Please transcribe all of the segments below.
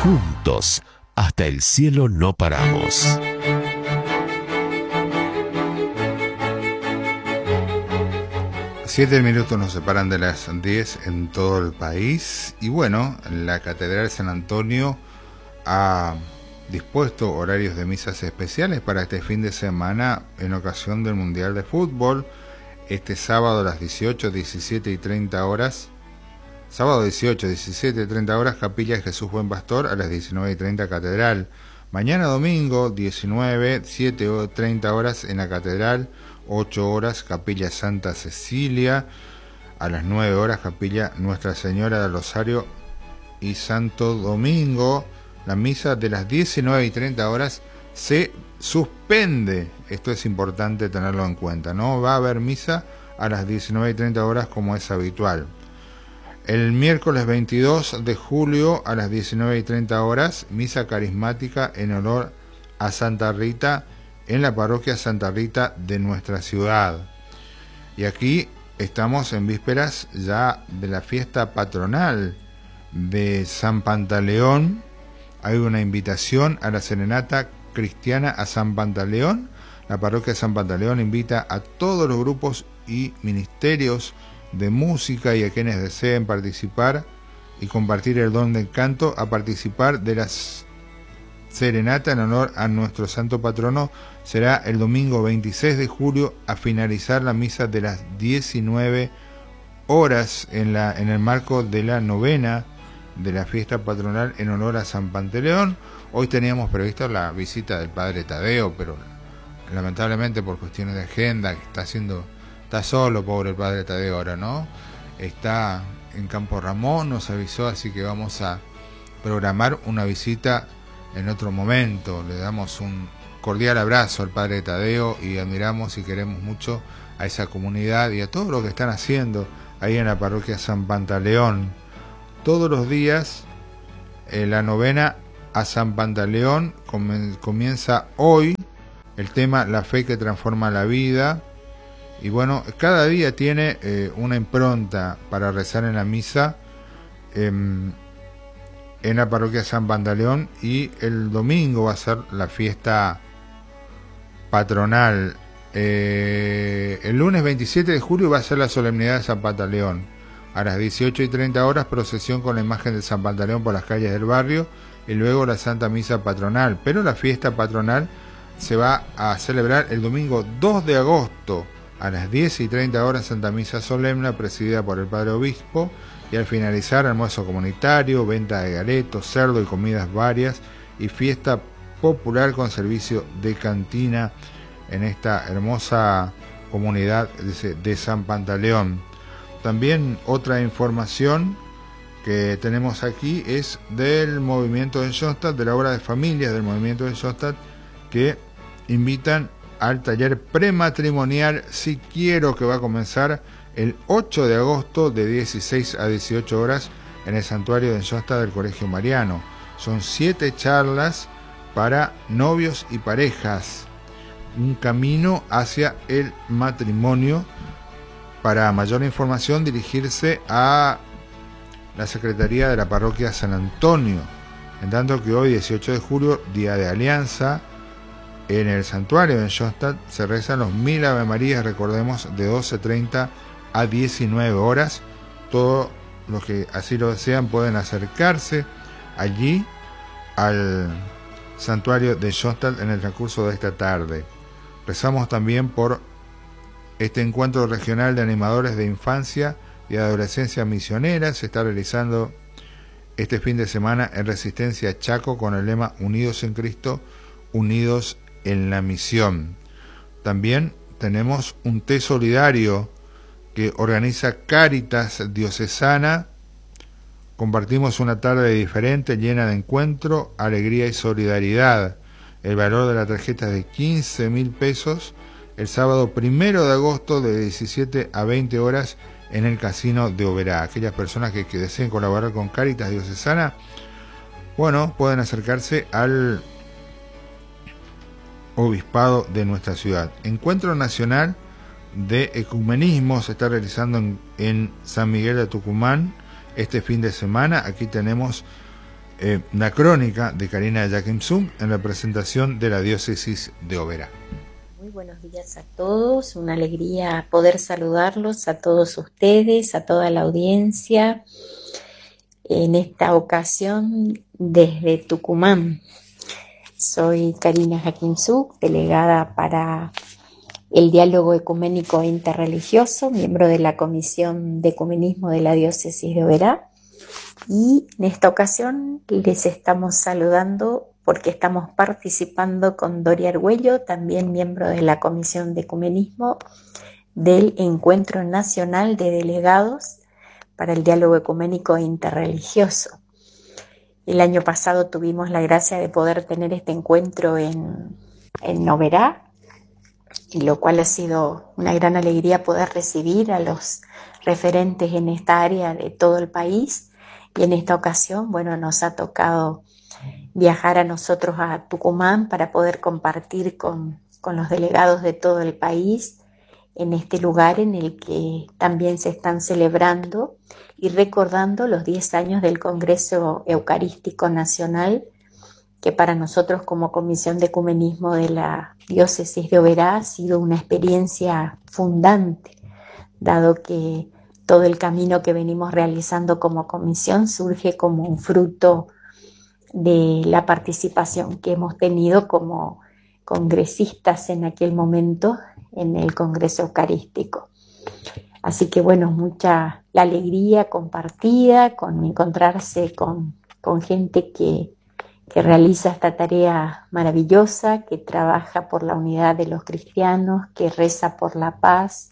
Juntos, hasta el cielo no paramos. Siete minutos nos separan de las 10 en todo el país. Y bueno, la Catedral de San Antonio ha dispuesto horarios de misas especiales para este fin de semana en ocasión del Mundial de Fútbol. Este sábado a las 18, 17 y 30 horas. Sábado 18, 17 y 30 horas, Capilla de Jesús Buen Pastor. A las 19 y 30, Catedral. Mañana domingo, 19, 7 o 30 horas en la Catedral. 8 horas, Capilla Santa Cecilia. A las 9 horas, Capilla Nuestra Señora del Rosario y Santo Domingo. La misa de las 19 y 30 horas se suspende. Esto es importante tenerlo en cuenta. No va a haber misa a las 19 y 30 horas como es habitual. El miércoles 22 de julio a las 19 y 30 horas, misa carismática en honor a Santa Rita en la parroquia Santa Rita de nuestra ciudad. Y aquí estamos en vísperas ya de la fiesta patronal de San Pantaleón. Hay una invitación a la serenata cristiana a San Pantaleón. La parroquia de San Pantaleón invita a todos los grupos y ministerios de música y a quienes deseen participar y compartir el don del canto a participar de las serenata en honor a nuestro santo patrono. Será el domingo 26 de julio a finalizar la misa de las 19 horas en el marco de la novena de la fiesta patronal en honor a San Pantaleón. Hoy teníamos previsto la visita del padre Tadeo, pero lamentablemente por cuestiones de agenda, que está solo, pobre el padre Tadeo ahora, ¿no? Está en Campo Ramón, nos avisó, así que vamos a programar una visita en otro momento. Le damos un cordial abrazo al padre Tadeo y admiramos y queremos mucho a esa comunidad y a todo lo que están haciendo ahí en la parroquia San Pantaleón. Todos los días la novena a San Pantaleón comienza hoy. El tema La fe que transforma la vida. Y bueno, cada día tiene una impronta para rezar en la misa en la parroquia San Pantaleón, y el domingo va a ser la fiesta patronal. El lunes 27 de julio va a ser la solemnidad de San Pantaleón. A las 18 y 30 horas, procesión con la imagen de San Pantaleón por las calles del barrio y luego la Santa Misa Patronal. Pero la fiesta patronal se va a celebrar el domingo 2 de agosto a las 10 y 30 horas, Santa Misa Solemne presidida por el Padre Obispo, y al finalizar almuerzo comunitario, venta de galetos, cerdo y comidas varias y fiesta popular con servicio de cantina en esta hermosa comunidad de San Pantaleón. También otra información que tenemos aquí es del movimiento de Schoenstatt, de la obra de familias del movimiento de Schoenstatt, que invitan al taller prematrimonial Si Quiero, que va a comenzar el 8 de agosto de 16 a 18 horas en el santuario de Schoenstatt del Colegio Mariano. Son 7 charlas para novios y parejas, un camino hacia el matrimonio. Para mayor información, dirigirse a la Secretaría de la Parroquia San Antonio, en tanto que hoy, 18 de julio, Día de Alianza, en el santuario de Schoenstatt se rezan los 1000 Ave Marías, recordemos, de 12:30 a 19 horas. Todos los que así lo desean pueden acercarse allí al santuario de Schoenstatt en el transcurso de esta tarde. Rezamos también por este encuentro regional de animadores de infancia y adolescencia misionera. Se está realizando este fin de semana en Resistencia Chaco con el lema Unidos en Cristo, unidos en la misión. También tenemos un té solidario que organiza Cáritas Diocesana. Compartimos una tarde diferente, llena de encuentro, alegría y solidaridad. El valor de la tarjeta es de 15.000 pesos. El sábado 1 de agosto de 17 a 20 horas en el Casino de Oberá. Aquellas personas que deseen colaborar con Cáritas Diocesana, bueno, pueden acercarse al obispado de nuestra ciudad. Encuentro Nacional de Ecumenismo se está realizando en San Miguel de Tucumán este fin de semana. Aquí tenemos una crónica de Karina Yakimsuk en representación de la diócesis de Oberá. Muy buenos días a todos, una alegría poder saludarlos a todos ustedes, a toda la audiencia, en esta ocasión desde Tucumán. Soy Karina Yakimsuk, delegada para el diálogo ecuménico e interreligioso, miembro de la Comisión de Ecumenismo de la Diócesis de Oberá. Y en esta ocasión les estamos saludando porque estamos participando con Doria Argüello, también miembro de la Comisión de Ecumenismo del Encuentro Nacional de Delegados para el Diálogo Ecuménico e Interreligioso. El año pasado tuvimos la gracia de poder tener este encuentro en Oberá, y lo cual ha sido una gran alegría poder recibir a los referentes en esta área de todo el país. Y en esta ocasión, bueno, nos ha tocado viajar a nosotros a Tucumán para poder compartir con los delegados de todo el país en este lugar en el que también se están celebrando y recordando los 10 años del Congreso Eucarístico Nacional, que para nosotros como Comisión de Ecumenismo de la Diócesis de Oberá ha sido una experiencia fundante, dado que todo el camino que venimos realizando como comisión surge como un fruto de la participación que hemos tenido como congresistas en aquel momento en el Congreso Eucarístico. Así que bueno, mucha la alegría compartida con encontrarse con gente que realiza esta tarea maravillosa, que trabaja por la unidad de los cristianos, que reza por la paz.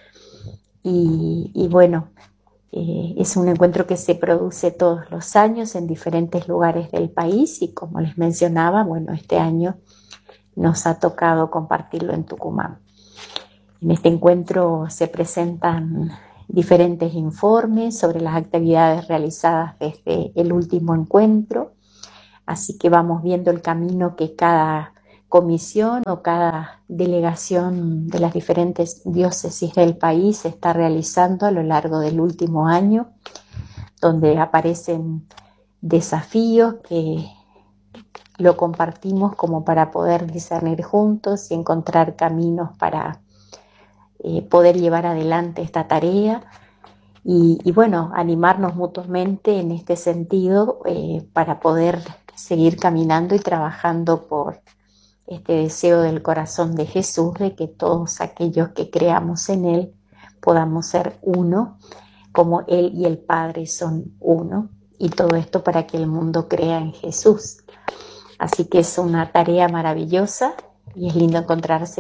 Y bueno, es un encuentro que se produce todos los años en diferentes lugares del país y como les mencionaba, bueno, este año nos ha tocado compartirlo en Tucumán. En este encuentro se presentan diferentes informes sobre las actividades realizadas desde el último encuentro, así que vamos viendo el camino que cada comisión o cada delegación de las diferentes diócesis del país está realizando a lo largo del último año, donde aparecen desafíos que lo compartimos como para poder discernir juntos y encontrar caminos para poder llevar adelante esta tarea y bueno, animarnos mutuamente en este sentido para poder seguir caminando y trabajando por este deseo del corazón de Jesús de que todos aquellos que creamos en Él podamos ser uno, como Él y el Padre son uno, y todo esto para que el mundo crea en Jesús. Así que es una tarea maravillosa y es lindo encontrarse